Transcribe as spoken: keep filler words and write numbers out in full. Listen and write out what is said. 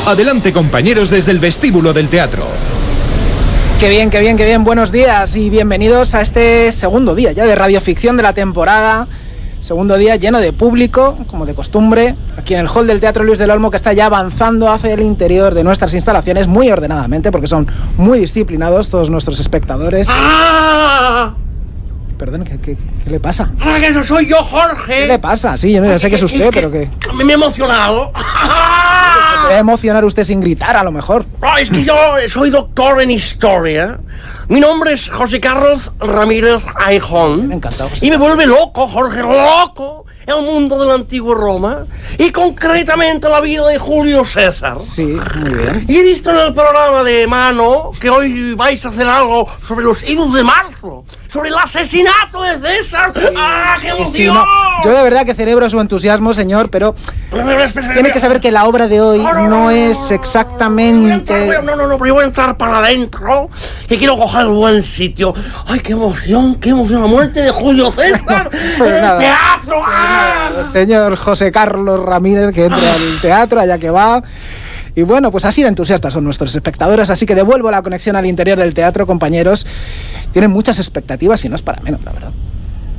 Adelante, compañeros, desde el vestíbulo del teatro. Qué bien, qué bien, qué bien. Buenos días y bienvenidos a este segundo día ya de radioficción de la temporada. Segundo día lleno de público, como de costumbre, aquí en el hall del Teatro Luis del Olmo, que está ya avanzando hacia el interior de nuestras instalaciones muy ordenadamente, porque son muy disciplinados todos nuestros espectadores. ¡Ah! Perdón, ¿qué, qué, qué le pasa? ¡Ah, que no soy yo, Jorge! ¿Qué le pasa? Sí, yo no sé que es usted, pero que... Me he emocionado. Se puede emocionar usted sin gritar, a lo mejor. No, es que yo soy doctor en historia. Mi nombre es José Carlos Ramírez Aijón. Encantado, José. Y me vuelve loco, Jorge, loco, el mundo de la antigua Roma. Y concretamente la vida de Julio César. Sí, muy bien. Y he visto en el programa de Mano que hoy vais a hacer algo sobre los idos de marzo. Sobre el asesinato de César. Sí. ¡Ah, qué emoción! Sí, no. Yo de verdad que celebro su entusiasmo, señor, pero tiene que saber que la obra de hoy no, no, no, no es exactamente... No, no, no, no, pero yo voy a entrar para adentro, que quiero coger el buen sitio. ¡Ay, qué emoción, qué emoción! La muerte de Julio César en el nada. teatro. ¡Ah! Señor José Carlos Ramírez, que entra al teatro, allá que va... Y bueno, pues así de entusiastas son nuestros espectadores, así que devuelvo la conexión al interior del teatro, compañeros. Tienen muchas expectativas y no es para menos, la verdad.